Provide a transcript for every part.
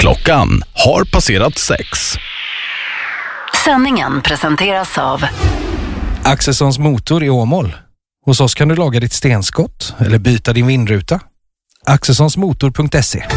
Klockan har passerat 6. Sändningen presenteras av Axelssons motor i Åmål. Hos oss kan du laga ditt stenskott eller byta din vindruta. Axelssonsmotor.se.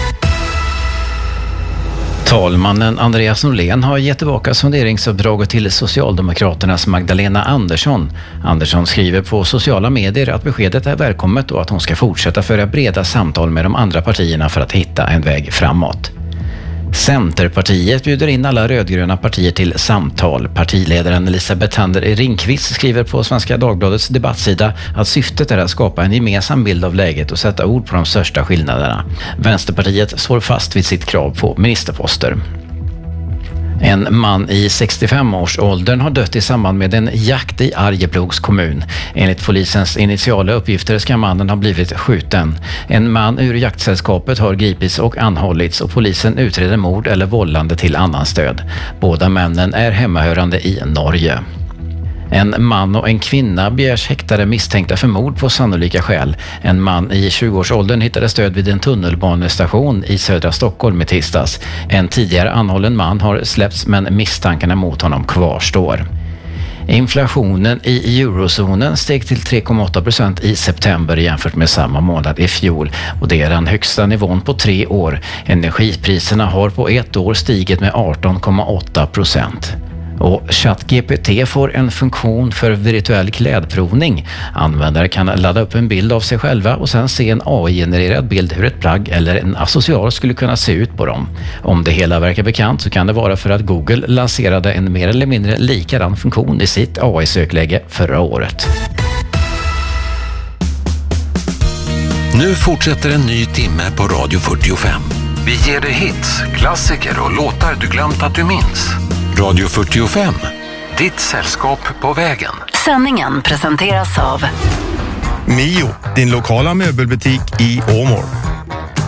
Talmannen Andreas Norlén har gett tillbaka sonderingsuppdraget till Socialdemokraternas Magdalena Andersson. Andersson skriver på sociala medier att beskedet är välkommet och att hon ska fortsätta föra breda samtal med de andra partierna för att hitta en väg framåt. Centerpartiet bjuder in alla rödgröna partier till samtal. Partiledaren Elisabeth Hander Ringqvist skriver på Svenska Dagbladets debattsida att syftet är att skapa en gemensam bild av läget och sätta ord på de största skillnaderna. Vänsterpartiet står fast vid sitt krav på ministerposter. En man i 65-årsåldern har dött i samband med en jakt i Arjeplogs kommun. Enligt polisens initiala uppgifter ska mannen ha blivit skjuten. En man ur jaktsällskapet har gripits och anhållits och polisen utreder mord eller vållande till annan stöd. Båda männen är hemmahörande i Norge. En man och en kvinna begärs häktade misstänkta för mord på sannolika skäl. En man i 20-årsåldern hittade stöd vid en tunnelbanestation i södra Stockholm i tisdags. En tidigare anhållen man har släppts men misstankarna mot honom kvarstår. Inflationen i eurozonen steg till 3,8% i september jämfört med samma månad i fjol och det är den högsta nivån på 3 år. Energipriserna har på ett år stigit med 18,8%. Och ChatGPT får en funktion för virtuell klädprovning. Användare kan ladda upp en bild av sig själva och sen se en AI-genererad bild hur ett plagg eller en accessoar skulle kunna se ut på dem. Om det hela verkar bekant så kan det vara för att Google lanserade en mer eller mindre likadan funktion i sitt AI-sökläge förra året. Nu fortsätter en ny timme på Radio 45. Vi ger dig hits, klassiker och låtar du glömt att du minns. Radio 45, ditt sällskap på vägen. Sändningen presenteras av Mio, din lokala möbelbutik i Åmål.